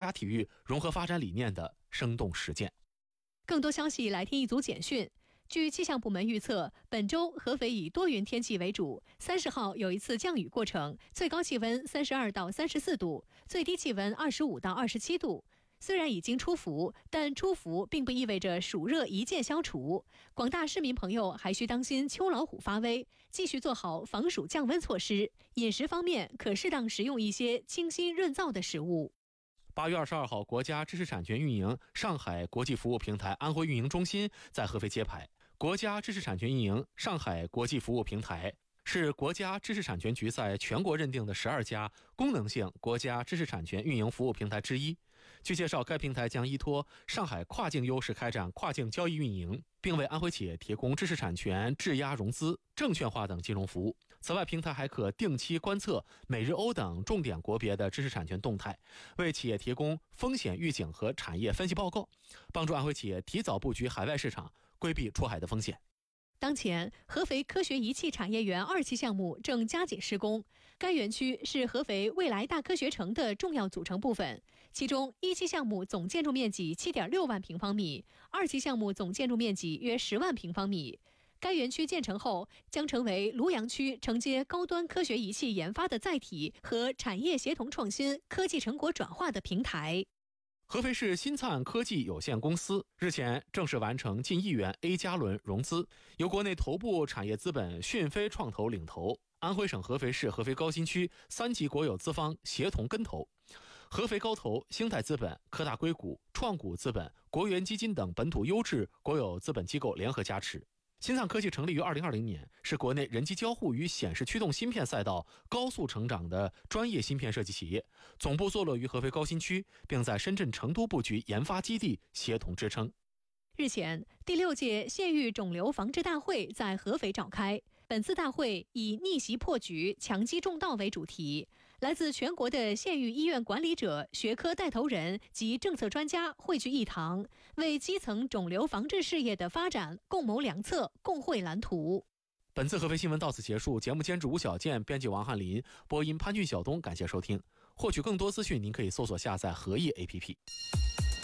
家体育融合发展理念的生动实践。 更多消息来听一组简讯。据气象部门预测，本周合肥以多云天气为主，30号有一次降雨过程，最高气温32到34度，最低气温25到27度。虽然已经出伏，但出伏并不意味着暑热一键消除。广大市民朋友还需当心秋老虎发威，继续做好防暑降温措施。饮食方面，可适当食用一些清新润燥的食物。 8月22号，国家知识产权运营上海国际服务平台安徽运营中心在合肥揭牌。国家知识产权运营上海国际服务平台是国家知识产权局在全国认定的12家功能性国家知识产权运营服务平台之一。据介绍，该平台将依托上海跨境优势开展跨境交易运营，并为安徽企业提供知识产权质押融资、证券化等金融服务。此外，平台还可定期观测美日欧等重点国别的知识产权动态，为企业提供风险预警和产业分析报告，帮助安徽企业提早布局海外市场，规避出海的风险。 当前，合肥科学仪器产业园2期项目正加紧施工。该园区是合肥未来大科学城的重要组成部分。其中，1期项目总建筑面积 7.6 万平方米，2期项目总建筑面积约10万平方米。该园区建成后，将成为庐阳区承接高端科学仪器研发的载体和产业协同创新、科技成果转化的平台。 合肥市新灿科技有限公司日前正式完成近1亿元 A 加轮融资，由国内头部产业资本讯飞创投领投，安徽省合肥市合肥高新区3级国有资方协同跟投，合肥高投、兴泰资本、科大硅谷、创谷资本、国元基金等本土优质国有资本机构联合加持。新灿科技成立于2020年，是国内人机交互与显示驱动芯片赛道高速成长的专业芯片设计企业，总部坐落于合肥高新区，并在深圳、成都布局研发基地，协同支撑。 日前，第6届县域肿瘤防治大会在合肥召开。本次大会以逆袭破局、强击众道为主题，来自全国的县域医院管理者、学科带头人及政策专家汇聚一堂，为基层肿瘤防治事业的发展共谋良策、共绘蓝图。 本次合肥新闻到此结束，节目监制吴小健，编辑王翰林，播音潘俊、小东，感谢收听。获取更多资讯，您可以搜索下载合易 APP。